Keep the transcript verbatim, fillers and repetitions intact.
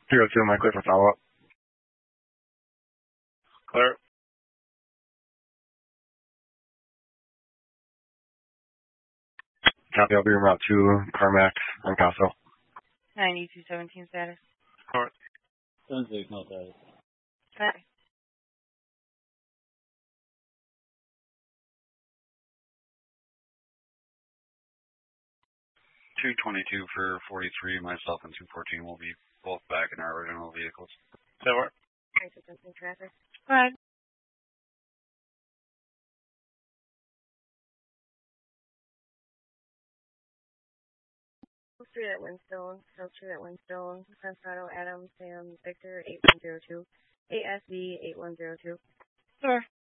Zero two, am I clear for follow-up? Clear. Copy, I'll be en route to Carmack and Casso. ninety-two seventeen status. Court. seven six, no status. Okay. two twenty-two for forty-three, myself and two fourteen will be both back in our original vehicles. Silver. ninety-two seventeen traffic. Go ahead. Street at Windstone, South Street at Windstone, Sensato, Adam, Sam, Victor, eight one zero two, A S V eight one zero two. Sure.